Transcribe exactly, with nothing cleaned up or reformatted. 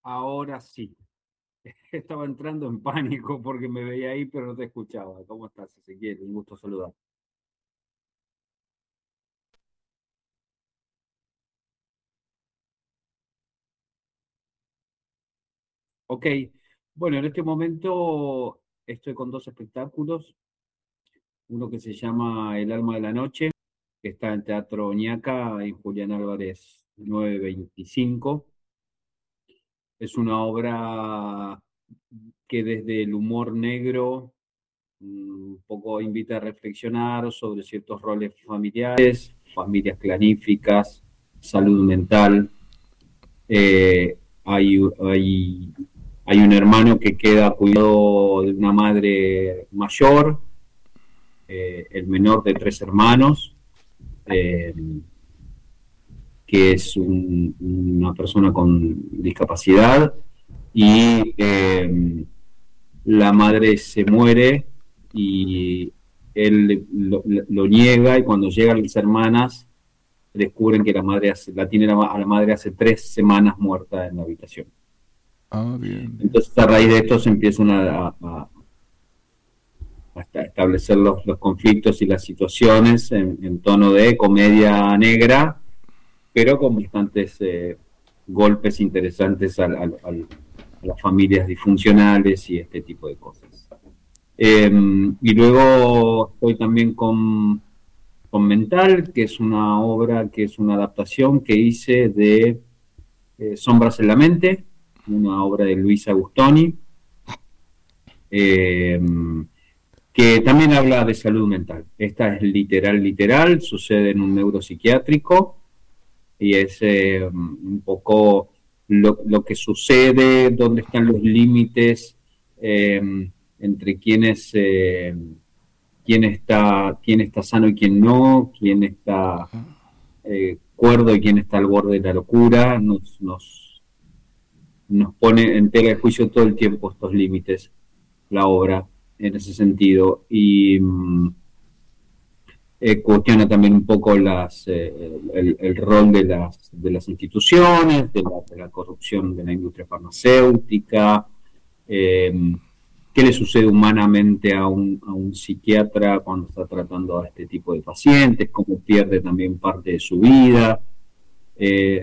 Ahora sí. Estaba entrando en pánico porque me veía ahí, pero no te escuchaba. ¿Cómo estás, Ezequiel? Un gusto saludar. Ok, bueno, en este momento estoy con dos espectáculos. Uno que se llama El alma de la noche, que está en Teatro Oñaca, en Julián Álvarez novecientos veinticinco. Es una obra que desde el humor negro mm, un poco invita a reflexionar sobre ciertos roles familiares, familias claríficas, salud mental. Eh, hay, hay, hay un hermano que queda cuidado de una madre mayor, eh, el menor de tres hermanos, eh, que es un, una persona con discapacidad, y eh, la madre se muere y él lo, lo niega, y cuando llegan las hermanas descubren que la madre hace, la tiene la, a la madre hace tres semanas muerta en la habitación. Ah, bien, bien. Entonces a raíz de esto se empiezan a, a, a establecer los, los, conflictos y las situaciones en, en tono de comedia negra, pero con bastantes eh, golpes interesantes al, al, al, a las familias disfuncionales y este tipo de cosas. Eh, y luego estoy también con, con Mental, que es una obra, que es una adaptación que hice de eh, Sombras en la mente, una obra de Luis Agustoni, eh, que también habla de salud mental. Esta es literal, literal, sucede en un neuropsiquiátrico y es eh, un poco lo, lo que sucede, dónde están los límites eh, entre quienes... Eh, quién está, quién está sano y quién no, quién está eh, cuerdo y quién está al borde de la locura, nos, nos, nos pone en tela de juicio todo el tiempo estos límites, la obra, en ese sentido. Y mm, eh, cuestiona también un poco las, eh, el, el, rol de las, de las instituciones, de la, de la corrupción de la industria farmacéutica, eh, qué le sucede humanamente a un, a un psiquiatra cuando está tratando a este tipo de pacientes, cómo pierde también parte de su vida. Eh,